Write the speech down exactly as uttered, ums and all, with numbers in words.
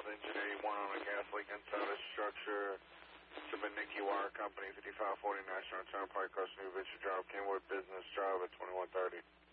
with engineer one on a gas leak inside the structure. Subiniki Wire Company, fifty-five forty National Turnpike, across New Victory Drive, Kenwood Business Drive at twenty-one thirty.